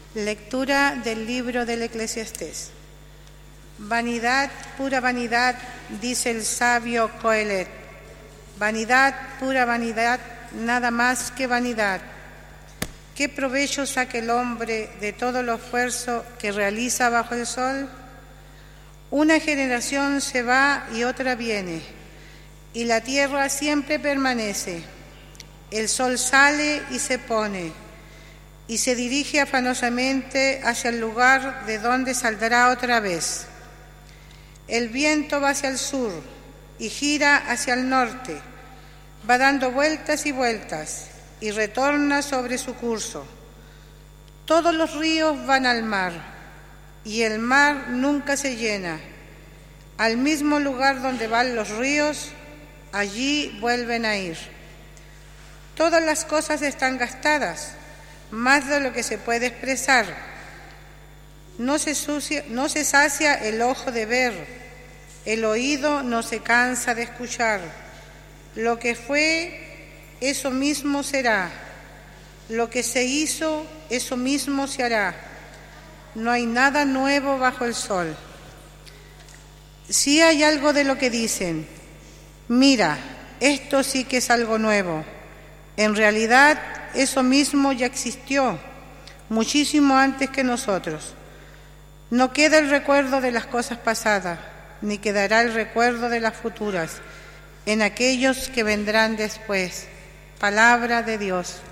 Lectura del libro del Eclesiastés. Vanidad, pura vanidad, dice el sabio Coelet. Vanidad, pura vanidad, nada más que vanidad. ¿Qué provecho saca el hombre de todo el esfuerzo que realiza bajo el sol? Una generación se va y otra viene, y la tierra siempre permanece. El sol sale y se pone, y se dirige afanosamente hacia el lugar de donde saldrá otra vez. El viento va hacia el sur y gira hacia el norte, va dando vueltas y vueltas y retorna sobre su curso. Todos los ríos van al mar y el mar nunca se llena. Al mismo lugar donde van los ríos, allí vuelven a ir. Todas las cosas están gastadas, más de lo que se puede expresar. No se sacia el ojo de ver, el oído no se cansa de escuchar. Lo que fue, eso mismo será. Lo que se hizo, eso mismo se hará. No hay nada nuevo bajo el sol. Sí hay algo de lo que dicen: mira, esto sí que es algo nuevo. En realidad, eso mismo ya existió, muchísimo antes que nosotros. No queda el recuerdo de las cosas pasadas, ni quedará el recuerdo de las futuras, en aquellos que vendrán después. Palabra de Dios.